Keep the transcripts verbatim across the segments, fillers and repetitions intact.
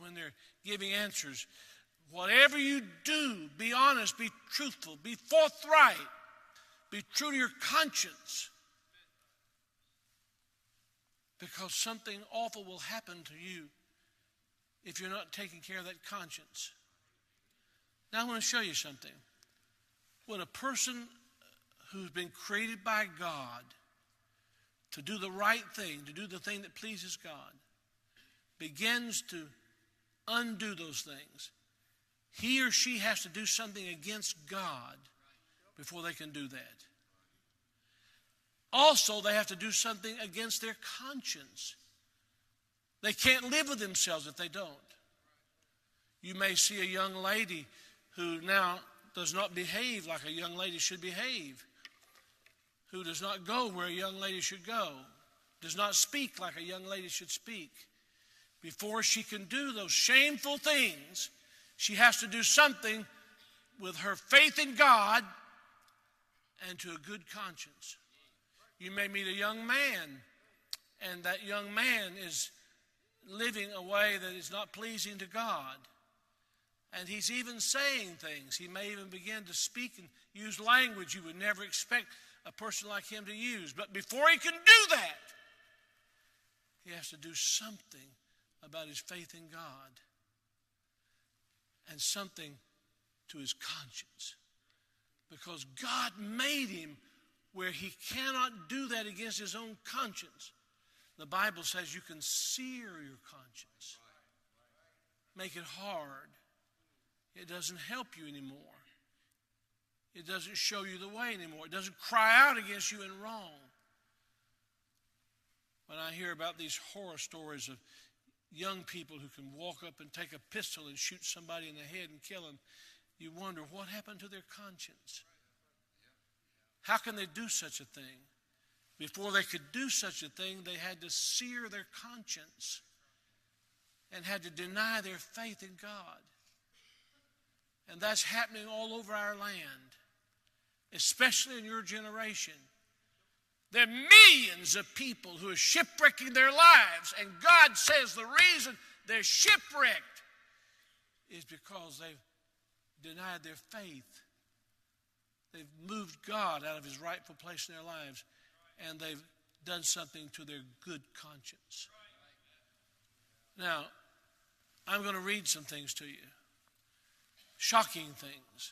when they're giving answers, whatever you do, be honest, be truthful, be forthright, be true to your conscience. Because something awful will happen to you if you're not taking care of that conscience. Now I want to show you something. When a person who's been created by God to do the right thing, to do the thing that pleases God, begins to undo those things, he or she has to do something against God before they can do that. Also, they have to do something against their conscience. They can't live with themselves if they don't. You may see a young lady who now does not behave like a young lady should behave, who does not go where a young lady should go, does not speak like a young lady should speak. Before she can do those shameful things, she has to do something with her faith in God and to a good conscience. You may meet a young man, and that young man is living a way that is not pleasing to God. And he's even saying things. He may even begin to speak and use language you would never expect a person like him to use. But before he can do that, he has to do something about his faith in God and something to his conscience. Because God made him where he cannot do that against his own conscience. The Bible says you can sear your conscience. Make it hard. It doesn't help you anymore. It doesn't show you the way anymore. It doesn't cry out against you in wrong. When I hear about these horror stories of young people who can walk up and take a pistol and shoot somebody in the head and kill them, you wonder what happened to their conscience. How can they do such a thing? Before they could do such a thing, they had to sear their conscience and had to deny their faith in God. And that's happening all over our land, especially in your generation. There are millions of people who are shipwrecking their lives, and God says the reason they're shipwrecked is because they've denied their faith. They've moved God out of his rightful place in their lives, and they've done something to their good conscience. Now, I'm going to read some things to you. Shocking things.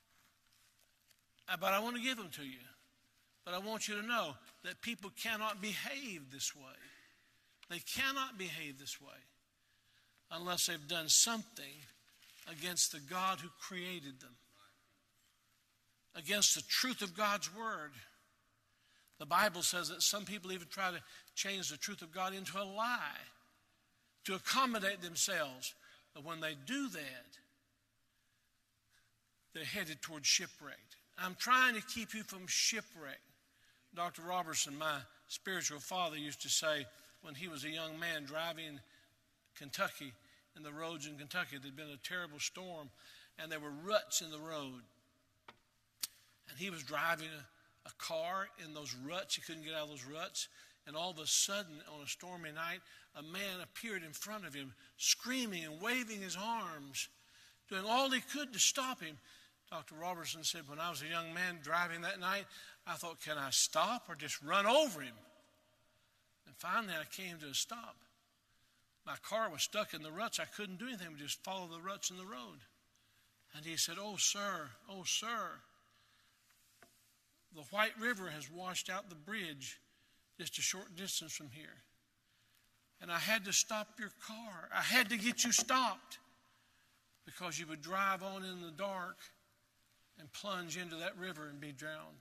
But I want to give them to you. But I want you to know that people cannot behave this way. They cannot behave this way unless they've done something against the God who created them, against the truth of God's word. The Bible says that some people even try to change the truth of God into a lie to accommodate themselves. But when they do that, they're headed towards shipwreck. I'm trying to keep you from shipwreck. Doctor Robertson, my spiritual father, used to say when he was a young man driving Kentucky, in the roads in Kentucky, there'd been a terrible storm, and there were ruts in the road. And he was driving a, a car in those ruts. He couldn't get out of those ruts. And all of a sudden, on a stormy night, a man appeared in front of him, screaming and waving his arms, doing all he could to stop him. Doctor Robertson said, when I was a young man driving that night, I thought, can I stop or just run over him? And finally, I came to a stop. My car was stuck in the ruts. I couldn't do anything but just follow the ruts in the road. And he said, oh, sir, oh, sir, the White River has washed out the bridge just a short distance from here. And I had to stop your car. I had to get you stopped because you would drive on in the dark and plunge into that river and be drowned.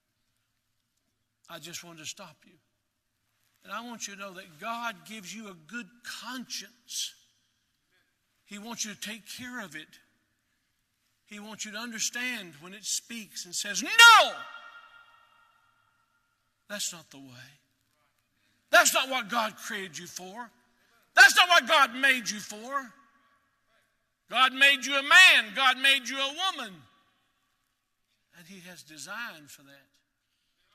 I just wanted to stop you. And I want you to know that God gives you a good conscience. He wants you to take care of it. He wants you to understand when it speaks and says, no! That's not the way. That's not what God created you for. That's not what God made you for. God made you a man. God made you a woman. And he has designed for that.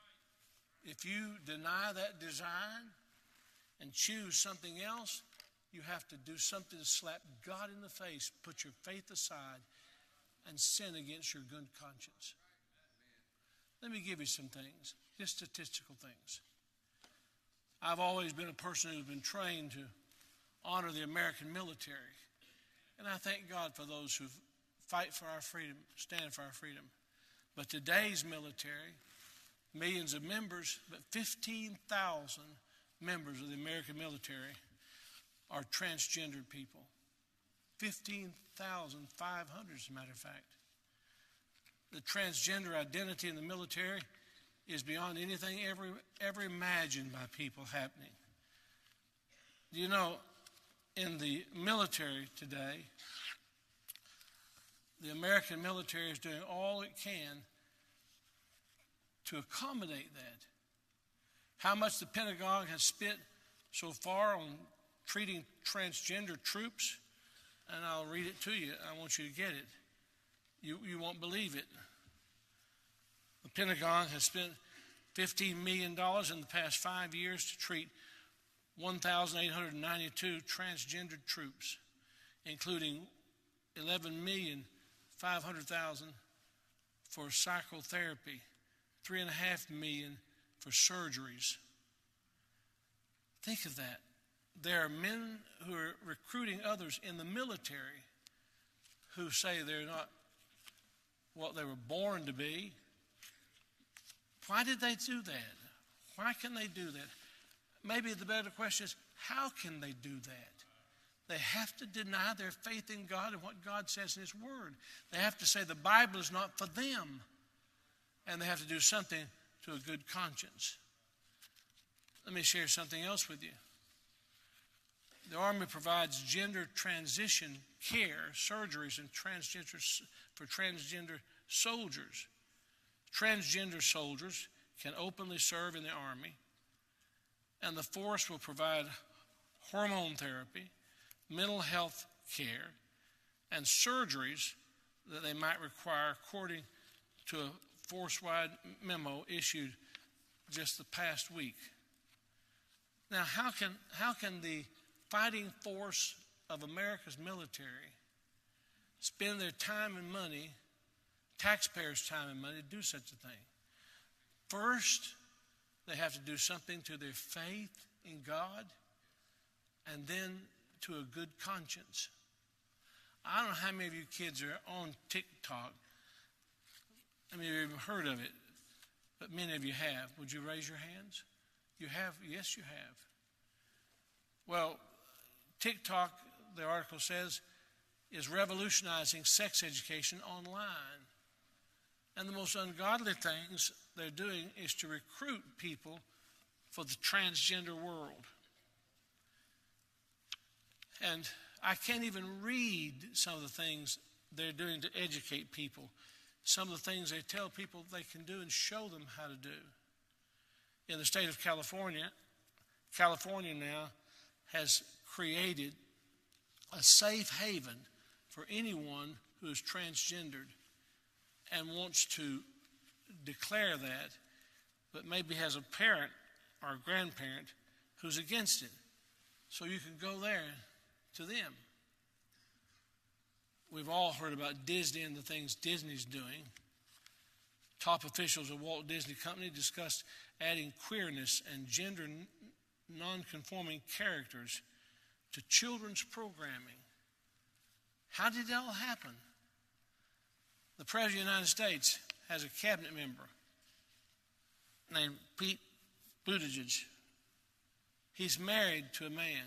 If you deny that design and choose something else, you have to do something to slap God in the face, put your faith aside, and sin against your good conscience. Let me give you some things, just statistical things. I've always been a person who's been trained to honor the American military. And I thank God for those who fight for our freedom, stand for our freedom. But today's military, millions of members, but fifteen thousand members of the American military are transgendered people. fifteen thousand five hundred, as a matter of fact. The transgender identity in the military is beyond anything ever, ever imagined by people happening. Do you know, in the military today, the American military is doing all it can to accommodate that. How much the Pentagon has spent so far on treating transgender troops, and I'll read it to you. I want you to get it. You, you won't believe it. The Pentagon has spent fifteen million dollars in the past five years to treat one thousand eight hundred ninety-two transgendered troops, including eleven million five hundred thousand for psychotherapy, three point five million for surgeries. Think of that. There are men who are recruiting others in the military who say they're not what they were born to be. Why did they do that? Why can they do that? Maybe the better question is, how can they do that? They have to deny their faith in God and what God says in His Word. They have to say the Bible is not for them. And they have to do something to a good conscience. Let me share something else with you. The Army provides gender transition care, surgeries, and transgender for transgender soldiers. Transgender soldiers can openly serve in the Army, and the force will provide hormone therapy, mental health care, and surgeries that they might require according to a force-wide memo issued just the past week. Now, how can, how can the fighting force of America's military spend their time and money, taxpayers' time and money, to do such a thing? First, they have to do something to their faith in God, and then to a good conscience. I don't know how many of you kids are on TikTok. I mean, you've heard of it, but many of you have. Would you raise your hands? You have? Yes, you have. Well, TikTok, the article says, is revolutionizing sex education online. And the most ungodly things they're doing is to recruit people for the transgender world. And I can't even read some of the things they're doing to educate people. Some of the things they tell people they can do and show them how to do. In the state of California, California now has created a safe haven for anyone who is transgendered and wants to declare that, but maybe has a parent or a grandparent who's against it. So you can go there to them. We've all heard about Disney and the things Disney's doing. Top officials of Walt Disney Company discussed adding queerness and gender non-conforming characters to children's programming. How did that all happen? The President of the United States has a cabinet member named Pete Buttigieg. He's married to a man.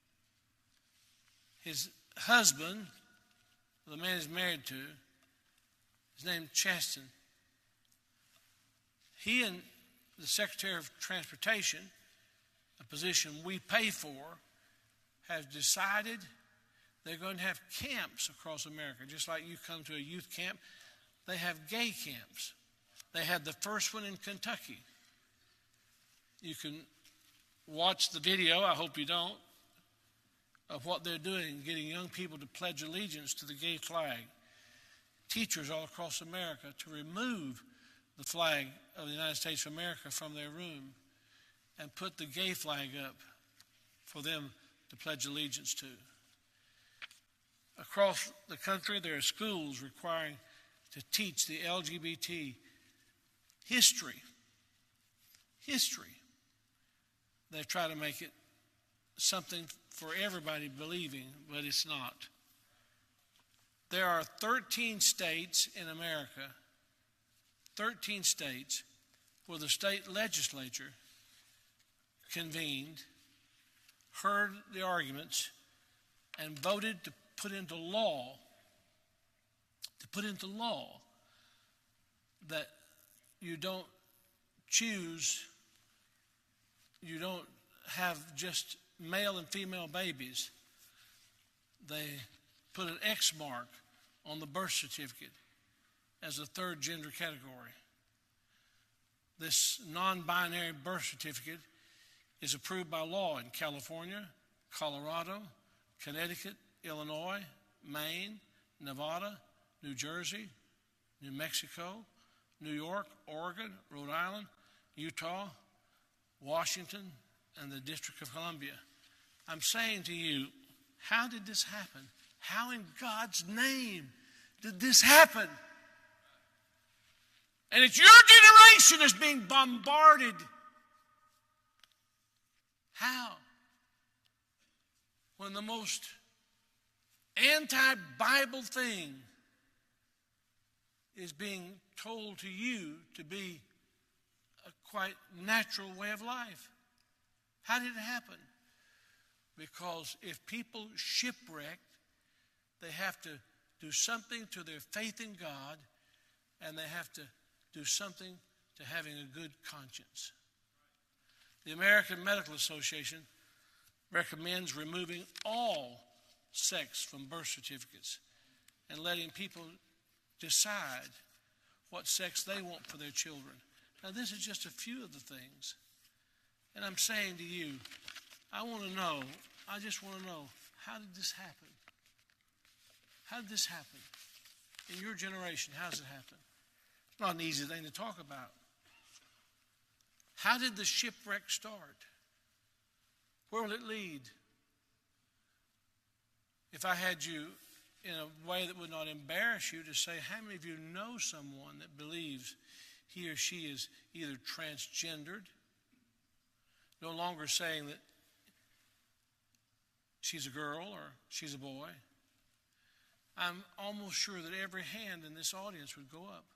His husband, the man he's married to, is named Chasten. He and the Secretary of Transportation, a position we pay for, have decided they're going to have camps across America. Just like you come to a youth camp, they have gay camps. They had the first one in Kentucky. You can watch the video, I hope you don't, of what they're doing, getting young people to pledge allegiance to the gay flag. Teachers all across America to remove the flag of the United States of America from their room and put the gay flag up for them to pledge allegiance to. Across the country, there are schools requiring to teach the L G B T history. History. They try to make it something for everybody believing, but it's not. There are thirteen states in America, thirteen states, where the state legislature convened, heard the arguments, and voted to put into law, to put into law that you don't choose, you don't have just male and female babies. They put an X mark on the birth certificate as a third gender category. This non-binary birth certificate is approved by law in California, Colorado, Connecticut, Illinois, Maine, Nevada, New Jersey, New Mexico, New York, Oregon, Rhode Island, Utah, Washington, and the District of Columbia. I'm saying to you, how did this happen? How in God's name did this happen? And it's your generation that's being bombarded. How? When the most anti-Bible thing is being told to you to be a quite natural way of life. How did it happen? Because if people shipwreck, they have to do something to their faith in God, and they have to do something to having a good conscience. The American Medical Association recommends removing all sex from birth certificates and letting people decide what sex they want for their children. Now, this is just a few of the things. And I'm saying to you, I want to know, I just want to know, how did this happen? How did this happen? In your generation, how does it happen? It's not an easy thing to talk about. How did the shipwreck start? Where will it lead? If I had you in a way that would not embarrass you to say, how many of you know someone that believes he or she is either transgendered, no longer saying that she's a girl or she's a boy? I'm almost sure that every hand in this audience would go up.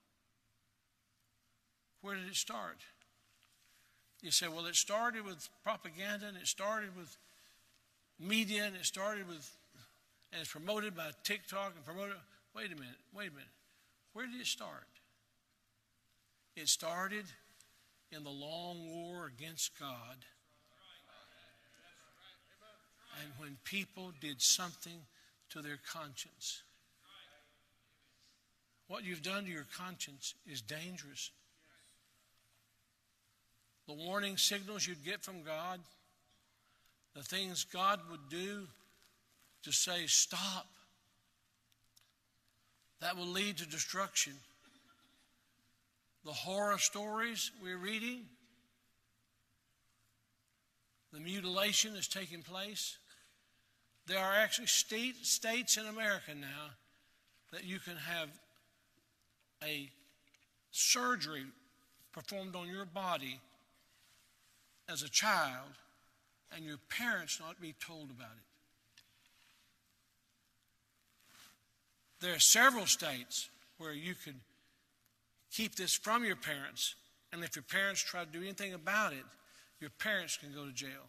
Where did it start? You say, well, it started with propaganda, and it started with media, and it started with, and it's promoted by TikTok and promoted. Wait a minute, wait a minute. Where did it start? It started in the long war against God. And when people did something to their conscience. What you've done to your conscience is dangerous. The warning signals you'd get from God, the things God would do to say, stop, that will lead to destruction. The horror stories we're reading, the mutilation is taking place. There are actually state, states in America now that you can have a surgery performed on your body as a child and your parents not be told about it. There are several states where you could keep this from your parents, and if your parents try to do anything about it, your parents can go to jail.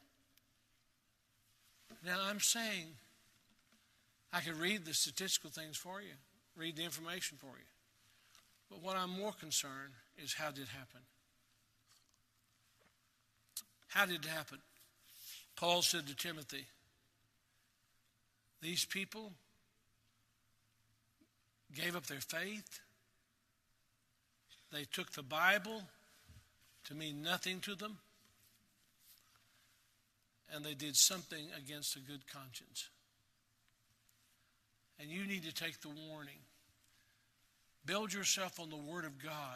Now, I'm saying I could read the statistical things for you, read the information for you. But what I'm more concerned is how did it happen? How did it happen? Paul said to Timothy, these people gave up their faith. They took the Bible to mean nothing to them. And they did something against a good conscience. And you need to take the warning. Build yourself on the Word of God.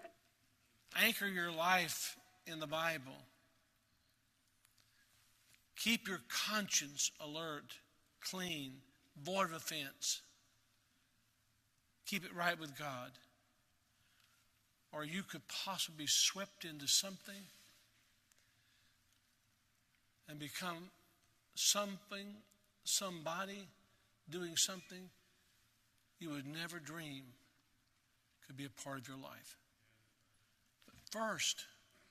Anchor your life in the Bible. Keep your conscience alert, clean, void of offense. Keep it right with God. Or you could possibly be swept into something and become something, somebody doing something you would never dream could be a part of your life. But first,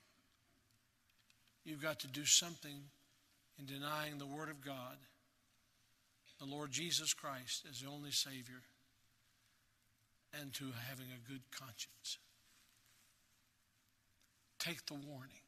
you've got to do something in denying the Word of God, the Lord Jesus Christ as the only Savior, and to having a good conscience. Take the warning.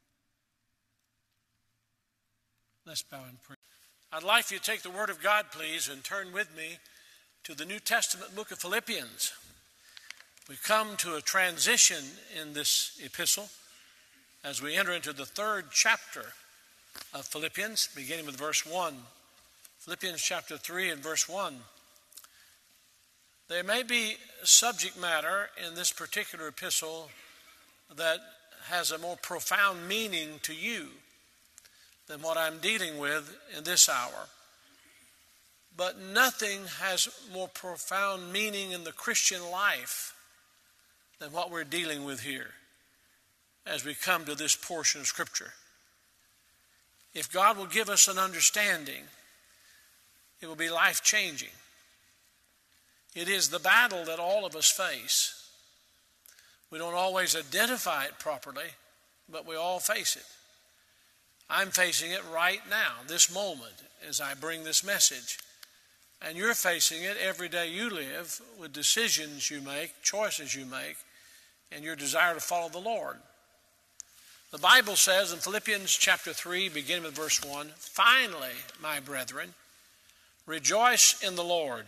Let's bow in prayer. I'd like for you to take the Word of God, please, and turn with me to the New Testament book of Philippians. We come to a transition in this epistle as we enter into the third chapter of Philippians, beginning with verse one. Philippians chapter three and verse one. There may be subject matter in this particular epistle that has a more profound meaning to you than what I'm dealing with in this hour. But nothing has more profound meaning in the Christian life than what we're dealing with here as we come to this portion of Scripture. If God will give us an understanding, it will be life-changing. It is the battle that all of us face. We don't always identify it properly, but we all face it. I'm facing it right now, this moment, as I bring this message. And you're facing it every day you live with decisions you make, choices you make, and your desire to follow the Lord. The Bible says in Philippians chapter three, beginning with verse one, "Finally, my brethren, rejoice in the Lord.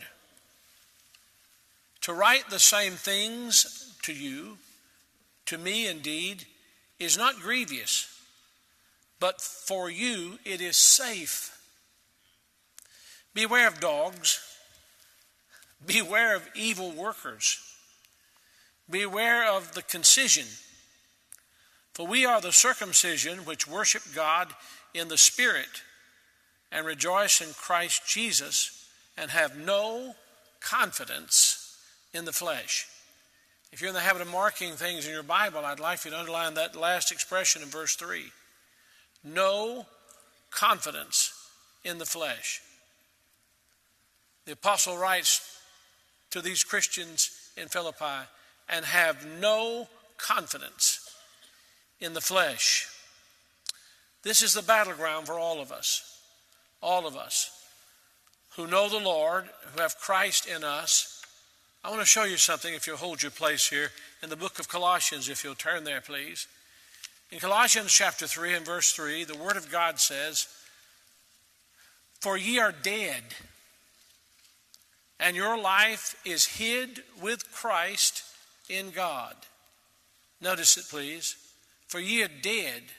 To write the same things to you, to me indeed, is not grievous, but for you it is safe. Beware of dogs. Beware of evil workers. Beware of the concision. For we are the circumcision which worship God in the Spirit and rejoice in Christ Jesus and have no confidence in the flesh." If you're in the habit of marking things in your Bible, I'd like you to underline that last expression in verse three. No confidence in the flesh. The apostle writes to these Christians in Philippi, and have no confidence in the flesh. This is the battleground for all of us. All of us who know the Lord, who have Christ in us. I want to show you something, if you'll hold your place here, in the book of Colossians, if you'll turn there, please. In Colossians chapter three and verse three, the Word of God says, "For ye are dead, and your life is hid with Christ in God." Notice it, please. For ye are dead,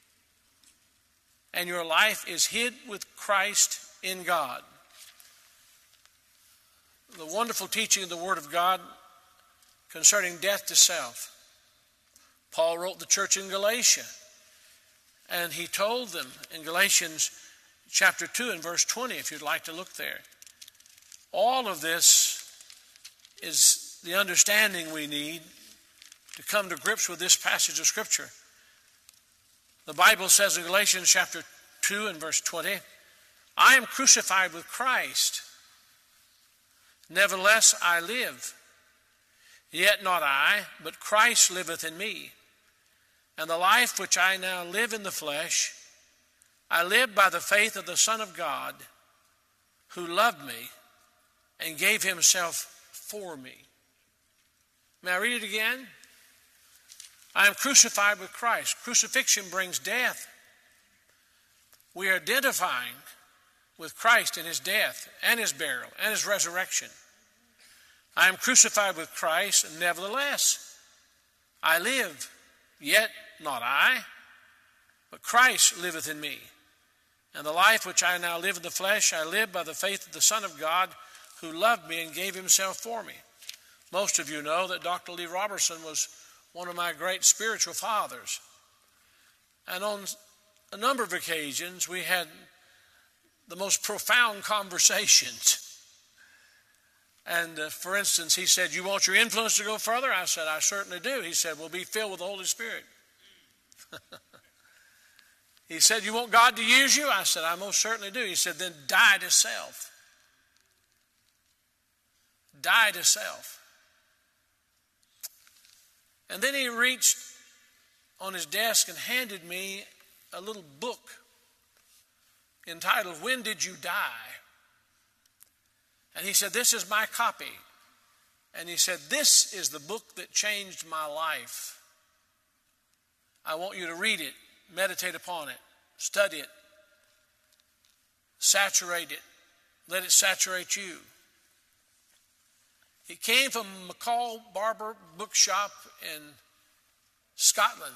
and your life is hid with Christ in God. The wonderful teaching of the Word of God concerning death to self. Paul wrote the church in Galatia, and he told them in Galatians chapter two and verse twenty, if you'd like to look there. All of this is the understanding we need to come to grips with this passage of Scripture. The Bible says in Galatians chapter two and verse twenty, "I am crucified with Christ. Nevertheless I live. Yet not I, but Christ liveth in me. And the life which I now live in the flesh, I live by the faith of the Son of God, who loved me and gave himself for me." May I read it again? I am crucified with Christ. Crucifixion brings death. We are identifying with Christ in his death and his burial and his resurrection. I am crucified with Christ, and nevertheless I live, yet not I, but Christ liveth in me. And the life which I now live in the flesh, I live by the faith of the Son of God, who loved me and gave himself for me. Most of you know that Doctor Lee Robertson was one of my great spiritual fathers. And on a number of occasions we had the most profound conversations. And uh, for instance, he said, you want your influence to go further? I said, I certainly do. He said, well, be filled with the Holy Spirit. He said, you want God to use you? I said, I most certainly do. He said, then die to self. Die to self. And then he reached on his desk and handed me a little book entitled, When Did You Die? And he said, this is my copy. And he said, this is the book that changed my life. I want you to read it, meditate upon it, study it, saturate it, let it saturate you. It came from McCall Barber Bookshop in Scotland.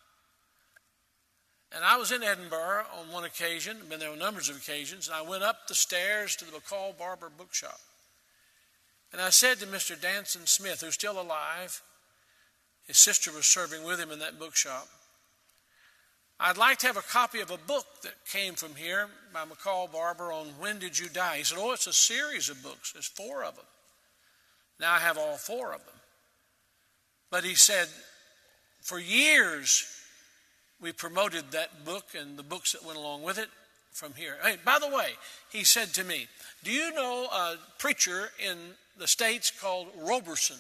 And I was in Edinburgh on one occasion, been there on numbers of occasions, and I went up the stairs to the McCall Barber Bookshop. And I said to Mister Danson Smith, who's still alive, his sister was serving with him in that bookshop, I'd like to have a copy of a book that came from here by McCall Barber on When Did You Die? He said, oh, it's a series of books. There's four of them. Now I have all four of them. But he said, for years, we promoted that book and the books that went along with it from here. Hey, by the way, he said to me, do you know a preacher in the States called Roberson?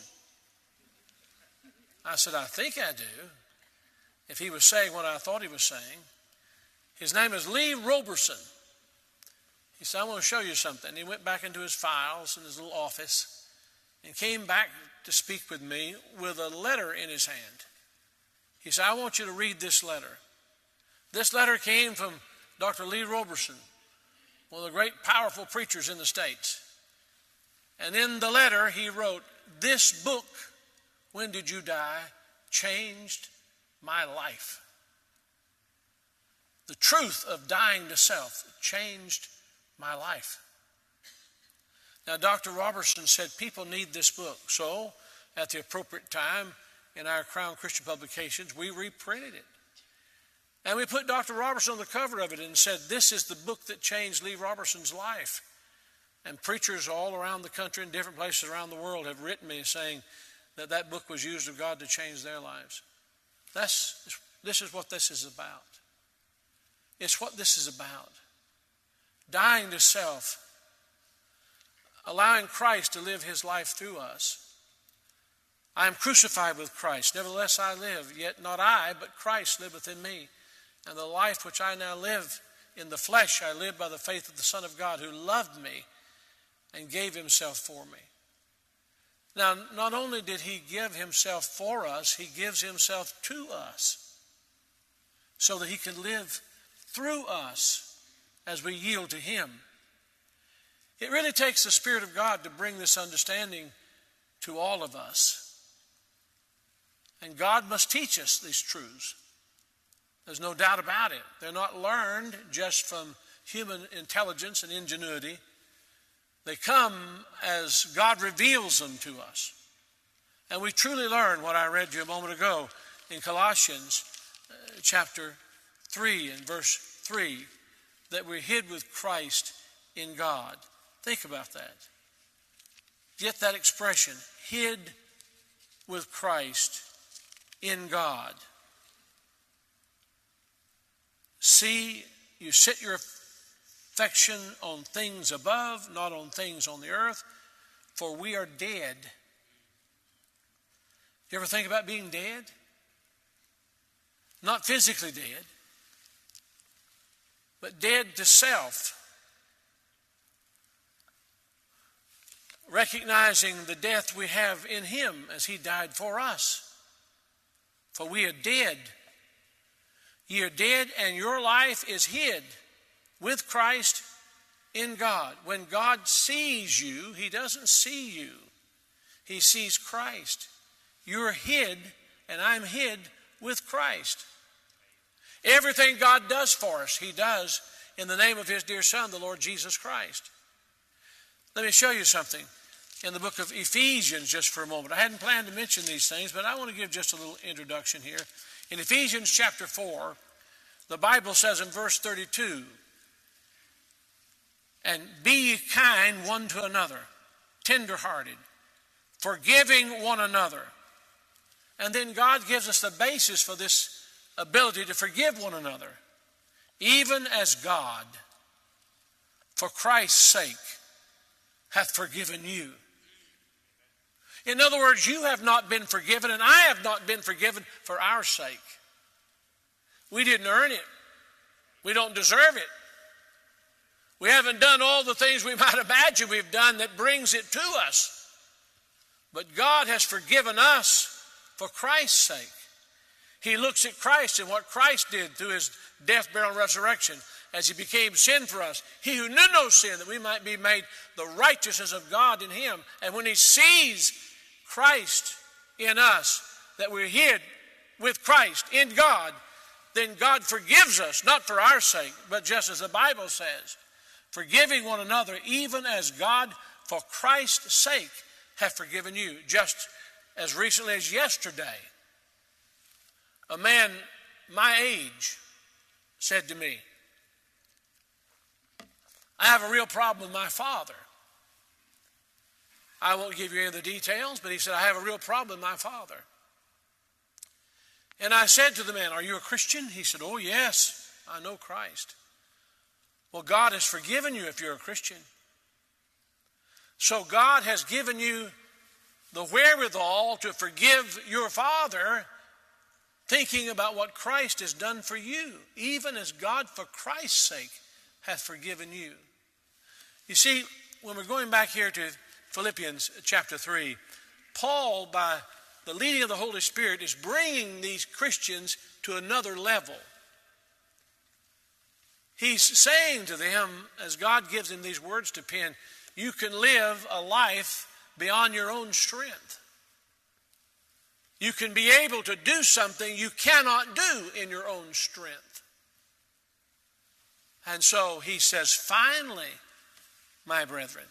I said, I think I do. If he was saying what I thought he was saying. His name is Lee Roberson. He said, I want to show you something. He went back into his files in his little office and came back to speak with me with a letter in his hand. He said, I want you to read this letter. This letter came from Doctor Lee Roberson, one of the great powerful preachers in the States. And in the letter he wrote, this book, When Did You Die?, changed my life. The truth of dying to self changed my life. Now, Doctor Roberson said people need this book. So, at the appropriate time in our Crown Christian Publications, we reprinted it. And we put Doctor Roberson on the cover of it and said, this is the book that changed Lee Roberson's life. And preachers all around the country in different places around the world have written me saying that that book was used of God to change their lives. That's, this is what this is about. It's what this is about. Dying to self. Allowing Christ to live his life through us. I am crucified with Christ. Nevertheless I live. Yet not I, but Christ liveth in me. And the life which I now live in the flesh, I live by the faith of the Son of God who loved me and gave himself for me. Now, not only did he give himself for us, he gives himself to us so that he can live through us as we yield to him. It really takes the Spirit of God to bring this understanding to all of us. And God must teach us these truths. There's no doubt about it. They're not learned just from human intelligence and ingenuity. They come as God reveals them to us. And we truly learn what I read to you a moment ago in Colossians uh, chapter three and verse three, that we're hid with Christ in God. Think about that. Get that expression, hid with Christ in God. See, you set your affection on things above, not on things on the earth, for we are dead. You ever think about being dead? Not physically dead, but dead to self. Recognizing the death we have in him as he died for us. For we are dead. Ye are dead, and your life is hid with Christ in God. When God sees you, he doesn't see you. He sees Christ. You're hid, and I'm hid with Christ. Everything God does for us, he does in the name of his dear Son, the Lord Jesus Christ. Let me show you something in the book of Ephesians just for a moment. I hadn't planned to mention these things, but I want to give just a little introduction here. In Ephesians chapter four, the Bible says in verse thirty-two, And be ye kind one to another, tenderhearted, forgiving one another. And then God gives us the basis for this ability to forgive one another. Even as God, for Christ's sake, hath forgiven you. In other words, you have not been forgiven, and I have not been forgiven for our sake. We didn't earn it. We don't deserve it. We haven't done all the things we might imagine we've done that brings it to us. But God has forgiven us for Christ's sake. He looks at Christ and what Christ did through his death, burial, and resurrection as he became sin for us. He who knew no sin, that we might be made the righteousness of God in him. And when he sees Christ in us, that we're hid with Christ in God, then God forgives us, not for our sake, but just as the Bible says, forgiving one another, even as God, for Christ's sake, hath forgiven you. Just as recently as yesterday, a man my age said to me, I have a real problem with my father. I won't give you any of the details, but he said, I have a real problem with my father. And I said to the man, are you a Christian? He said, oh yes, I know Christ. Well, God has forgiven you if you're a Christian. So God has given you the wherewithal to forgive your father, thinking about what Christ has done for you, even as God for Christ's sake hath forgiven you. You see, when we're going back here to Philippians chapter three, Paul, by the leading of the Holy Spirit, is bringing these Christians to another level. He's saying to them, as God gives him these words to pen, you can live a life beyond your own strength. You can be able to do something you cannot do in your own strength. And so he says, finally, my brethren,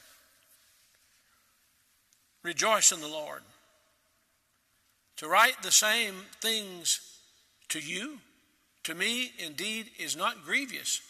rejoice in the Lord. To write the same things to you, to me, indeed, is not grievous.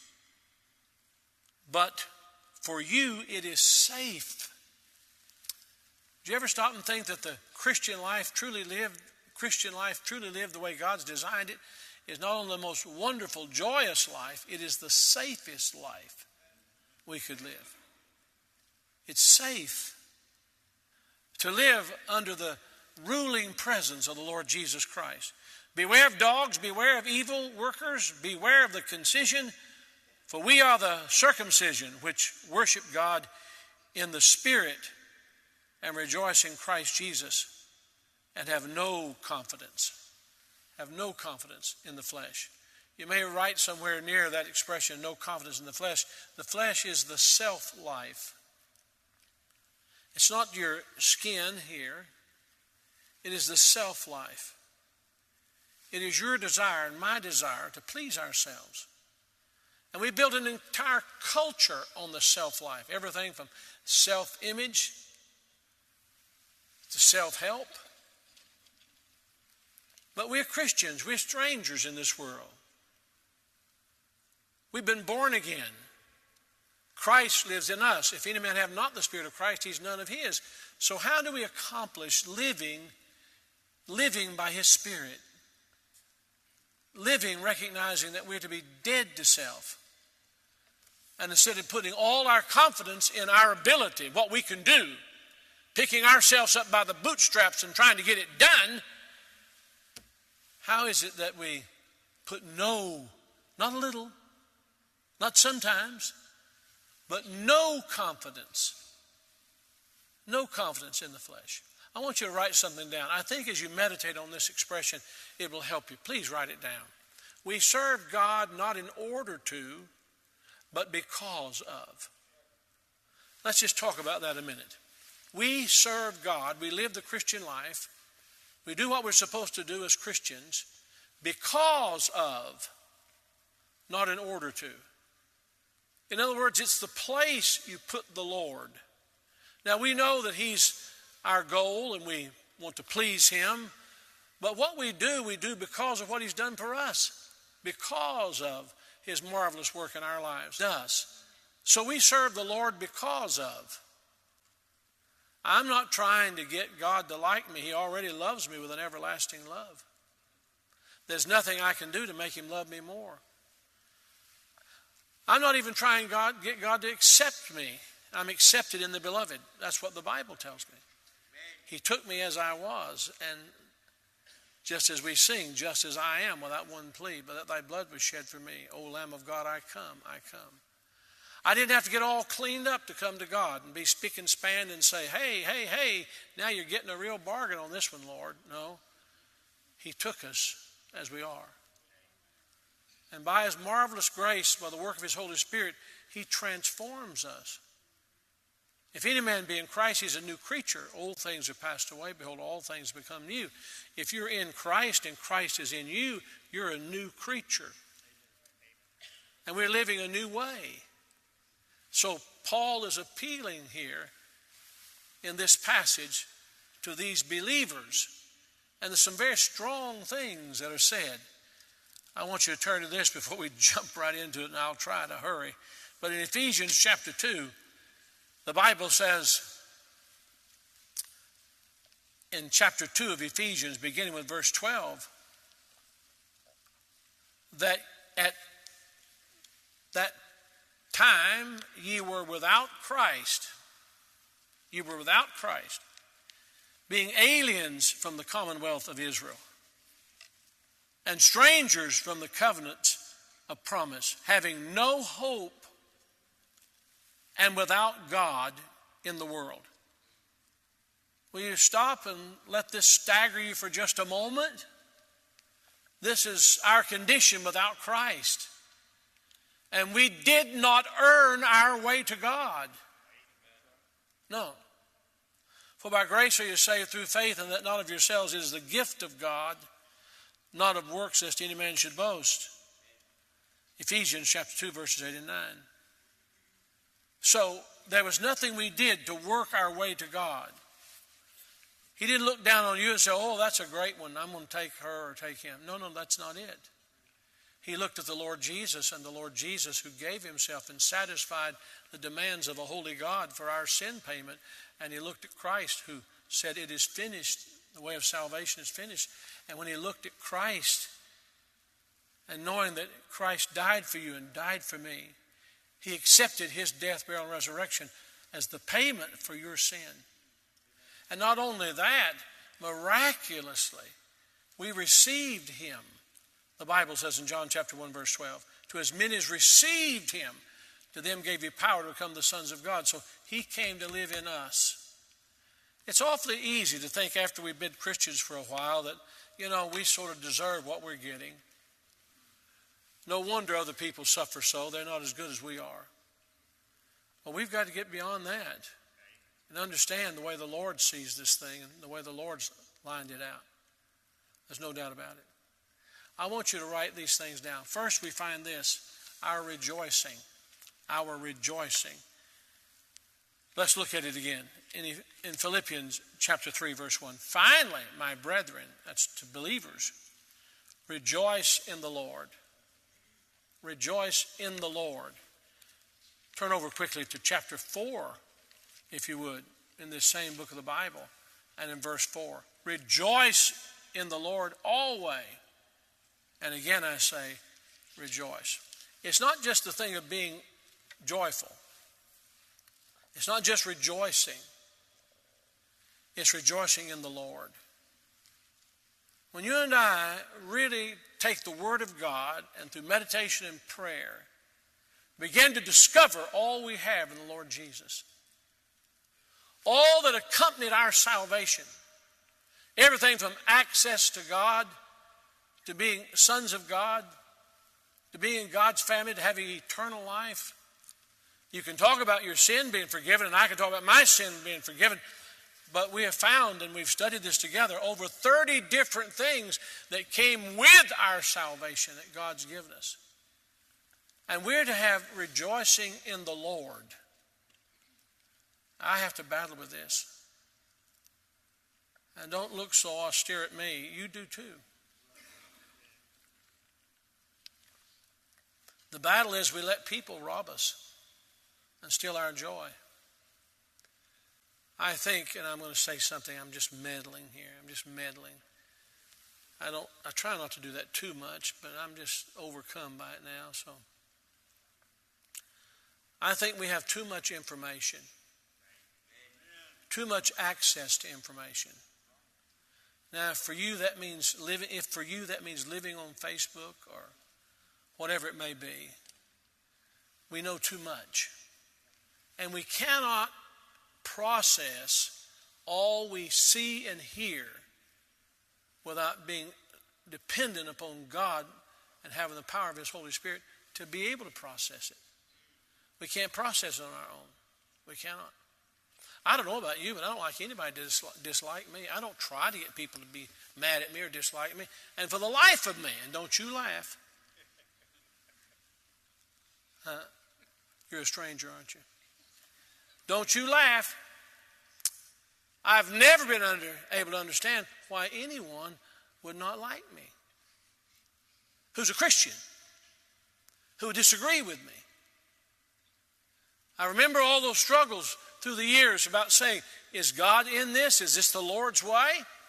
But for you it is safe. Do you ever stop and think that the Christian life truly lived, Christian life truly lived the way God's designed it, is not only the most wonderful, joyous life, it is the safest life we could live. It's safe to live under the ruling presence of the Lord Jesus Christ. Beware of dogs, beware of evil workers, beware of the concision, for we are the circumcision which worship God in the Spirit and rejoice in Christ Jesus and have no confidence, have no confidence in the flesh. You may write somewhere near that expression, no confidence in the flesh. The flesh is the self-life. It's not your skin here. It is the self-life. It is your desire and my desire to please ourselves. And we built an entire culture on the self-life. Everything from self-image to self-help. But we're Christians. We're strangers in this world. We've been born again. Christ lives in us. If any man have not the Spirit of Christ, he's none of his. So how do we accomplish living, living by his Spirit? Living recognizing that we're to be dead to self. And instead of putting all our confidence in our ability, what we can do, picking ourselves up by the bootstraps and trying to get it done, how is it that we put no, not a little, not sometimes, but no confidence, no confidence in the flesh? I want you to write something down. I think as you meditate on this expression, it will help you. Please write it down. We serve God not in order to, but because of. Let's just talk about that a minute. We serve God. We live the Christian life. We do what we're supposed to do as Christians because of, not in order to. In other words, it's the place you put the Lord. Now, we know that he's our goal and we want to please him. But what we do, we do because of what he's done for us. Because of his marvelous work in our lives. Us. So we serve the Lord because of. I'm not trying to get God to like me. He already loves me with an everlasting love. There's nothing I can do to make him love me more. I'm not even trying to get God to accept me. I'm accepted in the beloved. That's what the Bible tells me. He took me as I was, and just as we sing, just as I am, without one plea, but that thy blood was shed for me. O Lamb of God, I come, I come. I didn't have to get all cleaned up to come to God and be spick and span and say, hey, hey, hey, now you're getting a real bargain on this one, Lord. No, he took us as we are. And by his marvelous grace, by the work of his Holy Spirit, he transforms us. If any man be in Christ, he's a new creature. Old things are passed away. Behold, all things become new. If you're in Christ and Christ is in you, you're a new creature. And we're living a new way. So Paul is appealing here in this passage to these believers. And there's some very strong things that are said. I want you to turn to this before we jump right into it, and I'll try to hurry. But in Ephesians chapter two, the Bible says in chapter two of Ephesians, beginning with verse twelve, that at that time ye were without Christ, you were without Christ, being aliens from the commonwealth of Israel, and strangers from the covenant of promise, having no hope and without God in the world. Will you stop and let this stagger you for just a moment? This is our condition without Christ. And we did not earn our way to God. No. For by grace are you saved through faith, and that not of yourselves. It is the gift of God, not of works, lest any man should boast. Ephesians chapter two, verses eight and nine. So there was nothing we did to work our way to God. He didn't look down on you and say, oh, that's a great one, I'm going to take her or take him. No, no, that's not it. He looked at the Lord Jesus, and the Lord Jesus who gave himself and satisfied the demands of a holy God for our sin payment. And he looked at Christ who said, it is finished. The way of salvation is finished. And when he looked at Christ, and knowing that Christ died for you and died for me, he accepted his death, burial, and resurrection as the payment for your sin. And not only that, miraculously, we received him. The Bible says in John chapter one, verse twelve, to as many as received him, to them gave he power to become the sons of God. So he came to live in us. It's awfully easy to think after we've been Christians for a while that, you know, we sort of deserve what we're getting. No wonder other people suffer so. They're not as good as we are. Well, we've got to get beyond that and understand the way the Lord sees this thing and the way the Lord's lined it out. There's no doubt about it. I want you to write these things down. First, we find this, our rejoicing. Our rejoicing. Let's look at it again. In, in Philippians chapter three, verse one. Finally, my brethren, that's to believers, rejoice in the Lord. Rejoice in the Lord. Turn over quickly to chapter four, if you would, in this same book of the Bible, and in verse four. Rejoice in the Lord always. And again I say, rejoice. It's not just the thing of being joyful. It's not just rejoicing. It's rejoicing in the Lord. When you and I really take the Word of God and through meditation and prayer, begin to discover all we have in the Lord Jesus. All that accompanied our salvation. Everything from access to God, to being sons of God, to being in God's family, to having eternal life. You can talk about your sin being forgiven, and I can talk about my sin being forgiven. But we have found, and we've studied this together, over thirty different things that came with our salvation that God's given us. And we're to have rejoicing in the Lord. I have to battle with this. And don't look so austere at me. You do too. The battle is we let people rob us. and steal our joy. I think, and I'm going to say something, I'm just meddling here. I'm just meddling. I don't. I try not to do that too much, but I'm just overcome by it now. So I think we have too much information, too much access to information. Now, for you that means living. If for you that means living on Facebook or whatever it may be, we know too much, and we cannot process all we see and hear without being dependent upon God and having the power of His Holy Spirit to be able to process it. We can't process it on our own. We cannot. I don't know about you, but I don't like anybody to dislike me. I don't try to get people to be mad at me or dislike me. And for the life of me, and don't you laugh. Huh? You're a stranger, aren't you? Don't you laugh. I've never been under, able to understand why anyone would not like me. Who's a Christian? Who would disagree with me? I remember all those struggles through the years about saying, is God in this? Is this the Lord's way?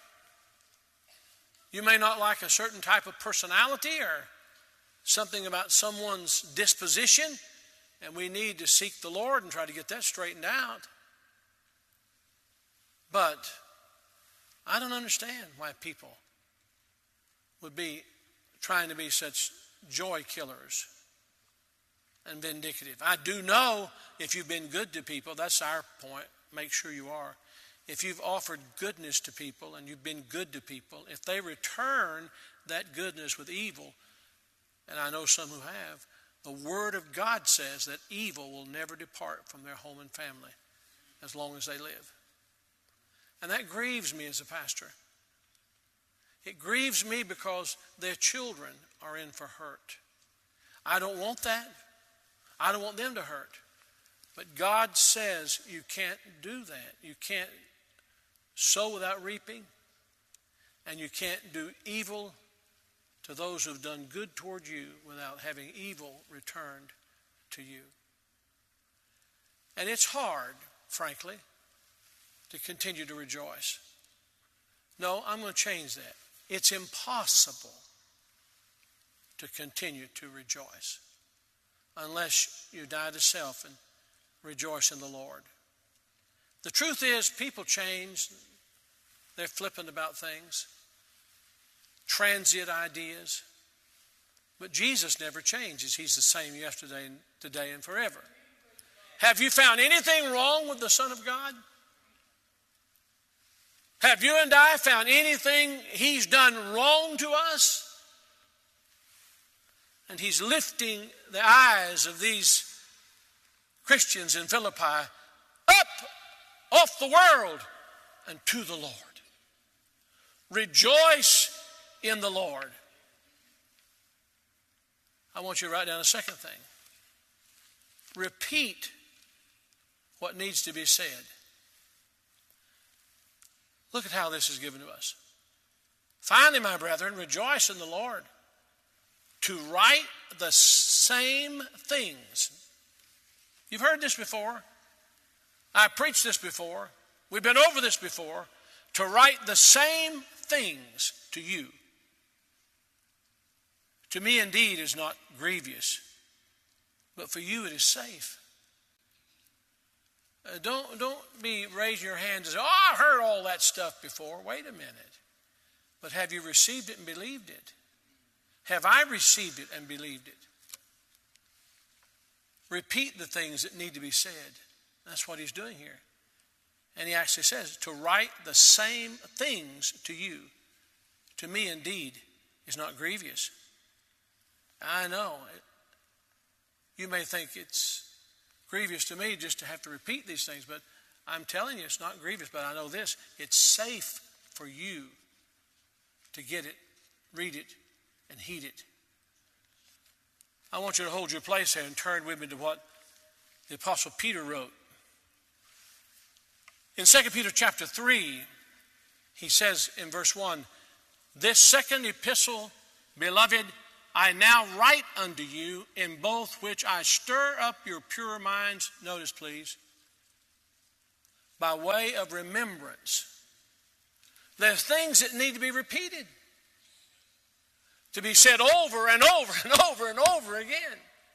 You may not like a certain type of personality or something about someone's disposition, and we need to seek the Lord and try to get that straightened out. But I don't understand why people would be trying to be such joy killers and vindicative. I do know if you've been good to people, that's our point, make sure you are. If you've offered goodness to people and you've been good to people, if they return that goodness with evil, and I know some who have, the Word of God says that evil will never depart from their home and family as long as they live. And that grieves me as a pastor. It grieves me because their children are in for hurt. I don't want that. I don't want them to hurt. But God says you can't do that. You can't sow without reaping. And you can't do evil to those who have done good toward you without having evil returned to you. And it's hard, frankly, to continue to rejoice. No, I'm going to change that. It's impossible to continue to rejoice unless you die to self and rejoice in the Lord. The truth is, people change. They're flippant about things, transient ideas. But Jesus never changes. He's the same yesterday and today and forever. Have you found anything wrong with the Son of God? Have you and I found anything He's done wrong to us? And He's lifting the eyes of these Christians in Philippi up off the world and to the Lord. Rejoice in the Lord. I want you to write down a second thing. Repeat what needs to be said. Look at how this is given to us. Finally, my brethren, rejoice in the Lord. To write the same things. You've heard this before. I've preached this before. We've been over this before. To write the same things to you. To me indeed is not grievous, but for you it is safe. Uh, don't, don't be raising your hands and say, oh, I've heard all that stuff before. Wait a minute. But have you received it and believed it? Have I received it and believed it? Repeat the things that need to be said. That's what he's doing here. And he actually says, to write the same things to you, to me indeed, is not grievous. I know. You may think it's grievous to me just to have to repeat these things, but I'm telling you it's not grievous. But I know this, it's safe for you to get it, read it, and heed it. I want you to hold your place here and turn with me to what the Apostle Peter wrote. In Second Peter chapter three, he says in verse one, this second epistle, beloved, I now write unto you, in both which I stir up your pure minds, notice please, by way of remembrance. There's things that need to be repeated, to be said over and over and over and over again.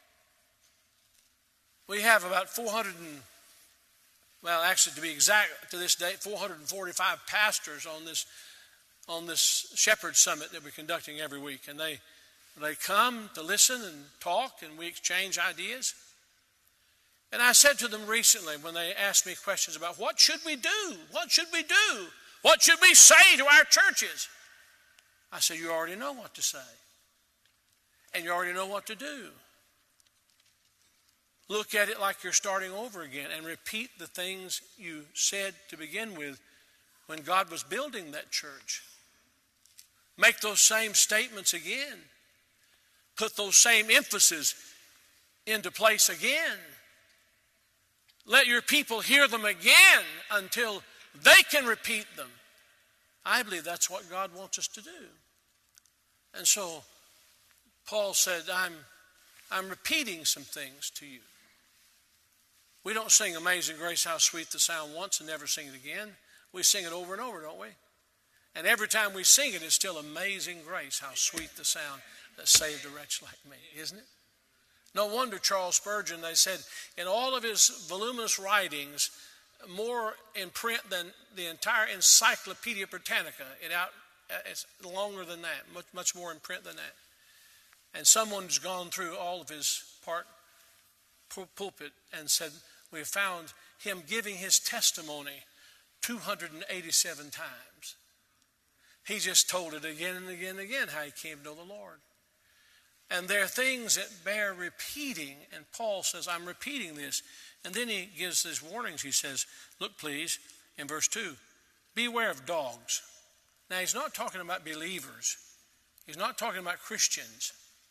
We have about four hundred, and, well, actually to be exact, to this date, four hundred forty-five pastors on this on this Shepherd Summit that we're conducting every week. And they, they come to listen and talk, and we exchange ideas. And I said to them recently when they asked me questions about what should we do? What should we do? What should we say to our churches? I said, you already know what to say. And you already know what to do. Look at it like you're starting over again and repeat the things you said to begin with when God was building that church. Make those same statements again. Put those same emphasis into place again. Let your people hear them again until they can repeat them. I believe that's what God wants us to do. And so Paul said, I'm, I'm repeating some things to you. We don't sing Amazing Grace, How Sweet the Sound once and never sing it again. We sing it over and over, don't we? And every time we sing it, it's still Amazing Grace, how sweet the sound that saved a wretch like me, isn't it? No wonder Charles Spurgeon, they said, in all of his voluminous writings, more in print than the entire Encyclopedia Britannica. It out, it's longer than that, much, much more in print than that. And someone's gone through all of his part pulpit and said, we have found him giving his testimony two hundred eighty-seven times. He just told it again and again and again how he came to know the Lord. And there are things that bear repeating, and Paul says, I'm repeating this. And then he gives these warnings. He says, look please, in verse two, beware of dogs. Now he's not talking about believers. He's not talking about Christians.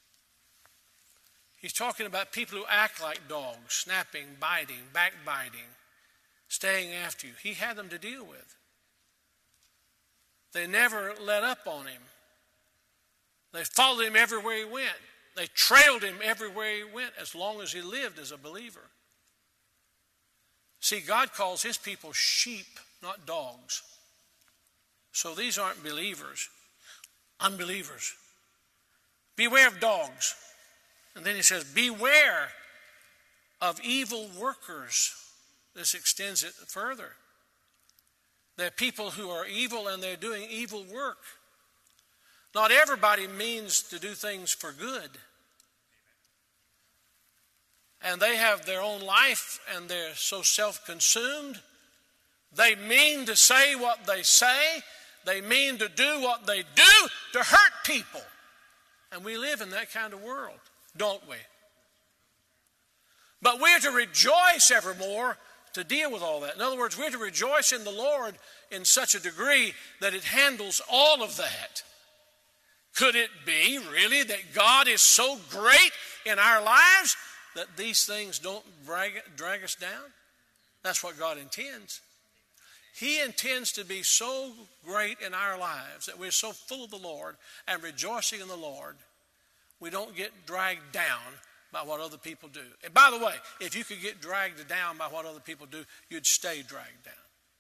He's talking about people who act like dogs, snapping, biting, backbiting, staying after you. He had them to deal with. They never let up on him. They followed him everywhere he went. They trailed him everywhere he went as long as he lived as a believer. See, God calls his people sheep, not dogs. So these aren't believers, unbelievers. Beware of dogs. And then he says, beware of evil workers. This extends it further. There are people who are evil and they're doing evil work. Not everybody means to do things for good. And they have their own life and they're so self-consumed. They mean to say what they say. They mean to do what they do to hurt people. And we live in that kind of world, don't we? But we're to rejoice evermore to deal with all that. In other words, we're to rejoice in the Lord in such a degree that it handles all of that. Could it be really that God is so great in our lives that these things don't drag, drag us down? That's what God intends. He intends to be so great in our lives that we're so full of the Lord and rejoicing in the Lord, we don't get dragged down by what other people do. And by the way, if you could get dragged down by what other people do, you'd stay dragged down.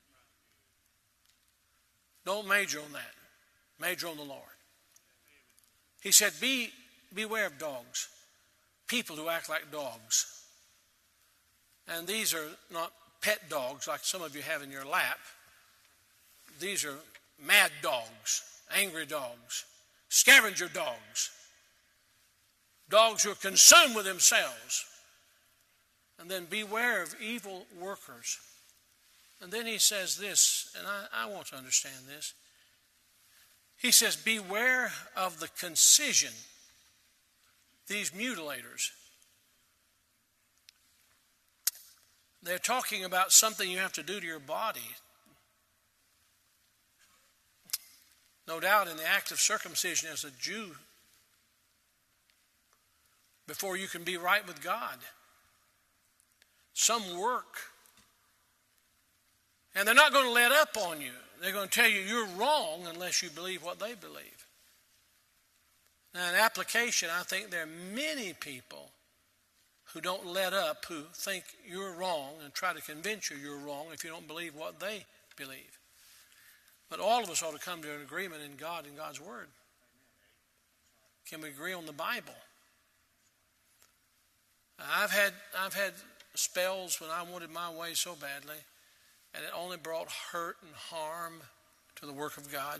Don't major on that. Major on the Lord. He said, Be, beware of dogs, people who act like dogs. And these are not pet dogs like some of you have in your lap. These are mad dogs, angry dogs, scavenger dogs, dogs who are consumed with themselves. And then beware of evil workers. And then he says this, and I, I want to understand this. He says, beware of the concision, these mutilators. They're talking about something you have to do to your body. No doubt in the act of circumcision as a Jew, before you can be right with God. Some work. And they're not going to let up on you. They're going to tell you you're wrong unless you believe what they believe. Now, in application, I think there are many people who don't let up, who think you're wrong and try to convince you you're wrong if you don't believe what they believe. But all of us ought to come to an agreement in God and God's Word. Can we agree on the Bible? I've had I've had spells when I wanted my way so badly, and it only brought hurt and harm to the work of God.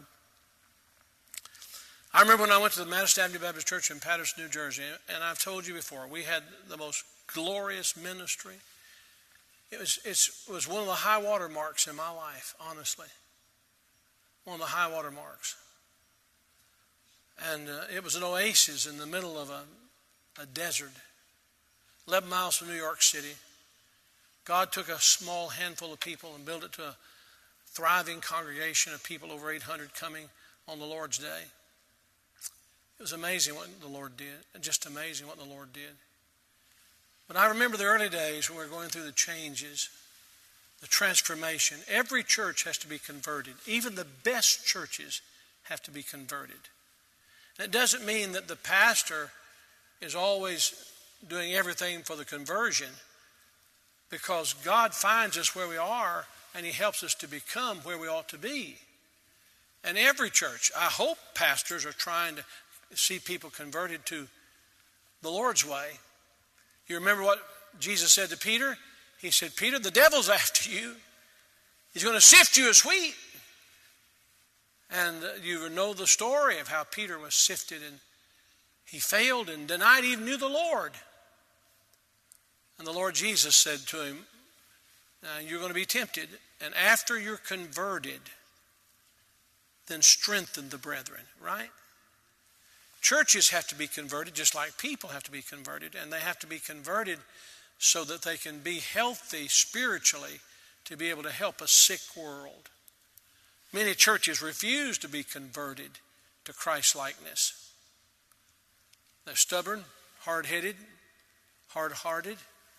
I remember when I went to the Madison Avenue Baptist Church in Patterson, New Jersey, and I've told you before, we had the most glorious ministry. It was, it's, it was one of the high water marks in my life, honestly. One of the high water marks. And uh, it was an oasis in the middle of a, a desert, eleven miles from New York City. God took a small handful of people and built it to a thriving congregation of people, over eight hundred coming on the Lord's day. It was amazing what the Lord did, and just amazing what the Lord did. But I remember the early days when we were going through the changes, the transformation. Every church has to be converted. Even the best churches have to be converted. And it doesn't mean that the pastor is always doing everything for the conversion, because God finds us where we are and He helps us to become where we ought to be. And every church, I hope pastors are trying to see people converted to the Lord's way. You remember what Jesus said to Peter? He said, Peter, the devil's after you. He's going to sift you as wheat. And you know the story of how Peter was sifted, and he failed and denied he even knew the Lord. And the Lord Jesus said to him, now you're going to be tempted, and after you're converted, then strengthen the brethren, right? Churches have to be converted just like people have to be converted, and they have to be converted so that they can be healthy spiritually to be able to help a sick world. Many churches refuse to be converted to Christ-likeness. They're stubborn, hard-headed, hard-hearted,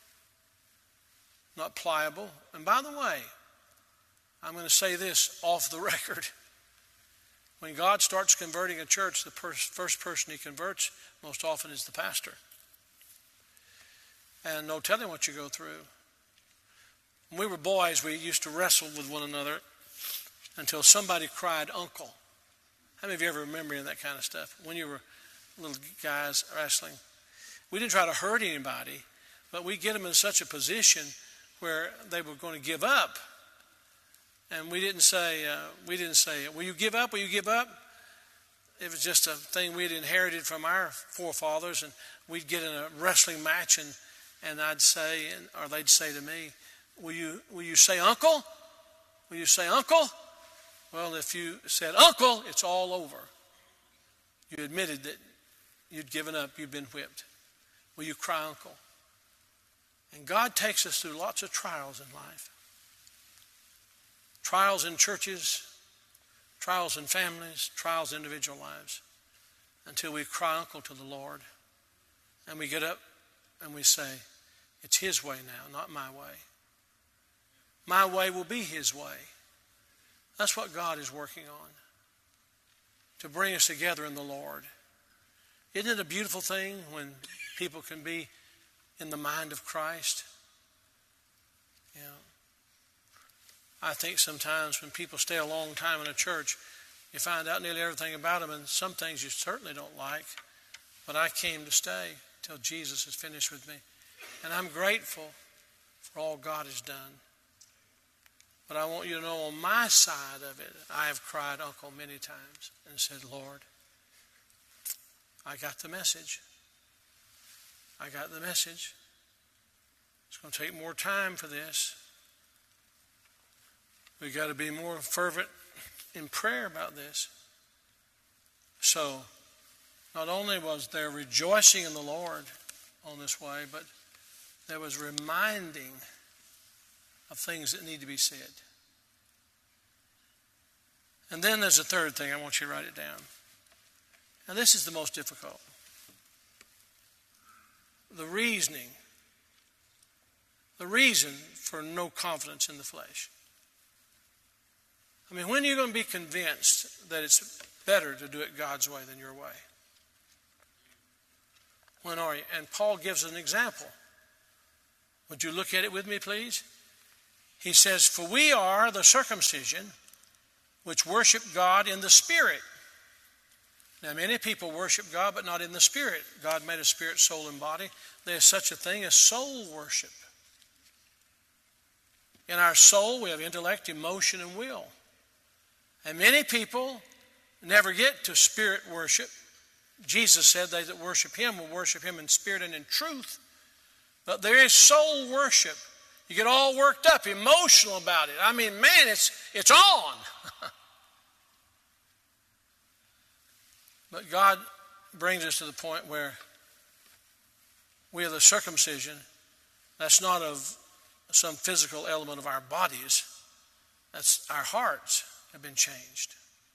not pliable. And by the way, I'm going to say this off the record. When God starts converting a church, the per- first person He converts most often is the pastor. And no telling what you go through. When we were boys, we used to wrestle with one another until somebody cried, uncle. How many of you ever remember that kind of stuff? When you were little guys wrestling. We didn't try to hurt anybody, but we get them in such a position where they were going to give up. And we didn't say, uh, we didn't say, will you give up? Will you give up? It was just a thing we'd inherited from our forefathers, and we'd get in a wrestling match, and, and I'd say, or they'd say to me, will you, will you say uncle? Will you say uncle? Well, if you said uncle, it's all over. You admitted that you'd given up, you'd been whipped. Will you cry uncle? And God takes us through lots of trials in life. Trials in churches, trials in families, trials in individual lives, until we cry uncle to the Lord. And we get up and we say, it's His way now, not my way. My way will be His way. That's what God is working on, to bring us together in the Lord. Isn't it a beautiful thing when people can be in the mind of Christ? You know, I think sometimes when people stay a long time in a church, you find out nearly everything about them, and some things you certainly don't like. But I came to stay till Jesus is finished with me. And I'm grateful for all God has done. But I want you to know, on my side of it, I have cried uncle many times and said, Lord, I got the message. I got the message. It's going to take more time for this. We've got to be more fervent in prayer about this. So, not only was there rejoicing in the Lord on this way, but there was reminding of things that need to be said. And then there's a third thing. I want you to write it down. And this is the most difficult. The reasoning. The reason for no confidence in the flesh. I mean, when are you going to be convinced that it's better to do it God's way than your way? When are you? And Paul gives an example. Would you look at it with me, please? He says, for we are the circumcision which worship God in the Spirit. Now, many people worship God, but not in the Spirit. God made a spirit, soul, and body. There is such a thing as soul worship. In our soul, we have intellect, emotion, and will. And many people never get to spirit worship. Jesus said they that worship Him will worship Him in spirit and in truth. But there is soul worship. You get all worked up, emotional about it. I mean, man, it's, it's on. But God brings us to the point where we are the circumcision. That's not of some physical element of our bodies. That's our hearts have been changed.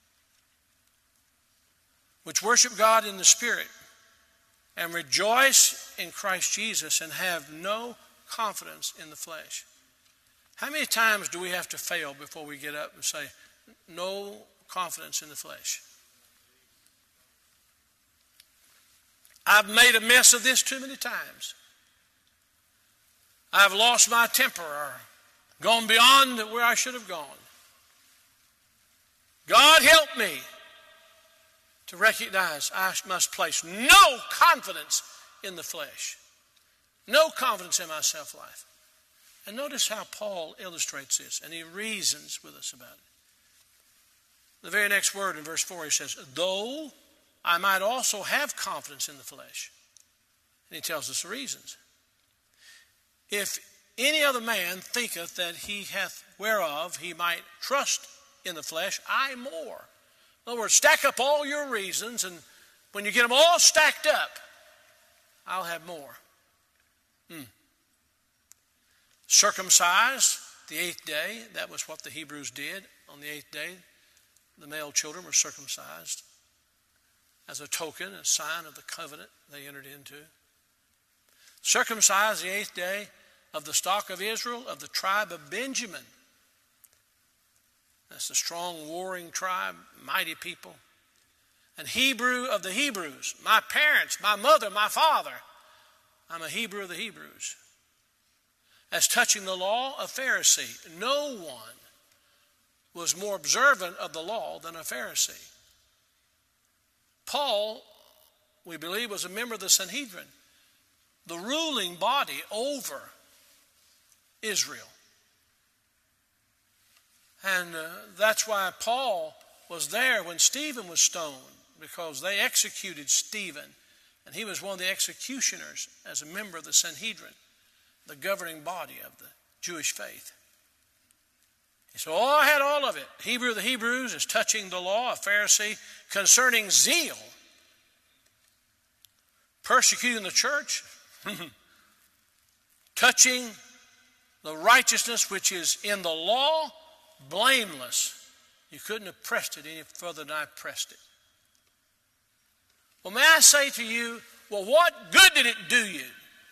Which worship God in the Spirit and rejoice in Christ Jesus and have no confidence in the flesh. How many times do we have to fail before we get up and say, no confidence in the flesh? I've made a mess of this too many times. I've lost my temper or gone beyond where I should have gone. God help me to recognize I must place no confidence in the flesh. No confidence in my self-life. And notice how Paul illustrates this, and he reasons with us about it. The very next word in verse four, he says, though I might also have confidence in the flesh. And he tells us the reasons. If any other man thinketh that he hath whereof he might trust in the flesh, I more. In other words, stack up all your reasons, and when you get them all stacked up, I'll have more. Hmm. Circumcised the eighth day, that was what the Hebrews did. On the eighth day, the male children were circumcised as a token, a sign of the covenant they entered into. Circumcised the eighth day of the stock of Israel, of the tribe of Benjamin. That's the strong, warring tribe, mighty people. And Hebrew of the Hebrews, my parents, my mother, my father. I'm a Hebrew of the Hebrews. As touching the law, a Pharisee. No one was more observant of the law than a Pharisee. Paul, we believe, was a member of the Sanhedrin, the ruling body over Israel. And uh, that's why Paul was there when Stephen was stoned, because they executed Stephen, and he was one of the executioners as a member of the Sanhedrin, the governing body of the Jewish faith. So oh, I had all of it. Hebrew of the Hebrews is touching the law, a Pharisee, concerning zeal, persecuting the church, touching the righteousness which is in the law, blameless. You couldn't have pressed it any further than I pressed it. Well, may I say to you, well, what good did it do you?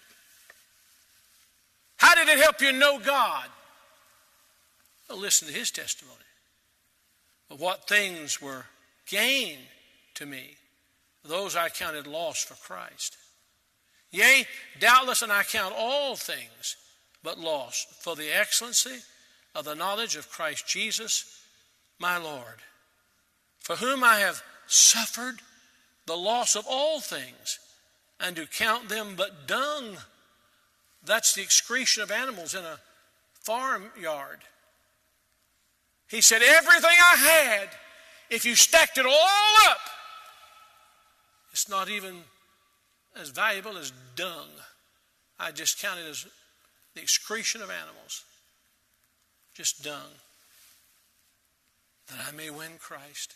How did it help you know God? Well, listen to his testimony. But what things were gain to me, those I counted loss for Christ. Yea, doubtless, and I count all things but loss for the excellency of the knowledge of Christ Jesus, my Lord, for whom I have suffered the loss of all things, and to count them but dung. That's the excretion of animals in a farmyard. He said, everything I had, if you stacked it all up, it's not even as valuable as dung. I just count it as the excretion of animals. Just dung. That I may win Christ.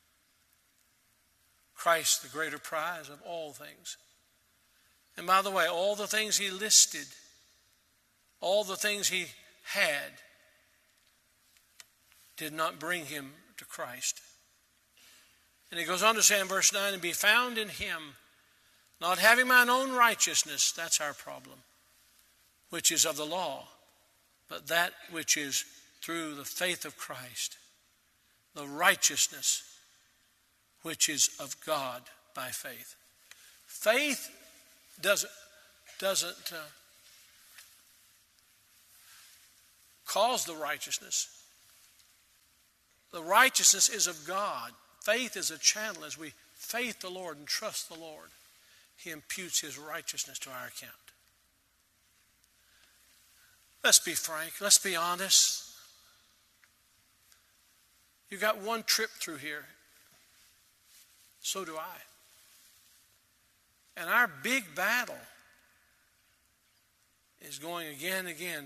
Christ, the greater prize of all things. And by the way, all the things he listed, all the things he had, did not bring him to Christ. And he goes on to say in verse nine, and be found in him, not having mine own righteousness, that's our problem, which is of the law, but that which is through the faith of Christ, the righteousness which is of God by faith. Faith doesn't, doesn't uh, cause the righteousness. The righteousness is of God. Faith is a channel. As we faith the Lord and trust the Lord, He imputes His righteousness to our account. Let's be frank. Let's be honest. You got one trip through here. So do I. And our big battle is going again and again